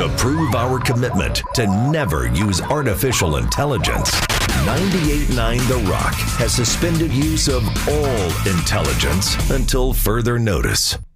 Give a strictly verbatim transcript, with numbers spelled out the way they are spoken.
To prove our commitment to never use artificial intelligence, ninety-eight point nine The Rock has suspended use of all intelligence until further notice.